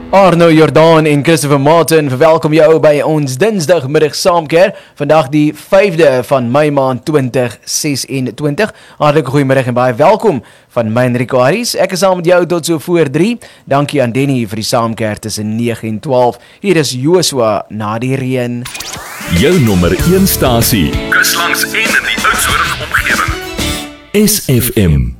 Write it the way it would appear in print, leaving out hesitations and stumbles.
Arno Jordaan en Christopher Martin, verwelkom jou by ons dinsdagmiddag saamkeer, vandag die 5de van Mei maand 2026. Hartlik goeiemiddag en baie welkom van my Enrico Harris. Ek is saam met jou tot so voor 3. Dankie aan Denny vir die saamkeer tussen 9 en 12. Hier is Joshua na die reën. Jou nommer 1 stasie. Kus langs en in die Oudtshoorn omgewing. SFM.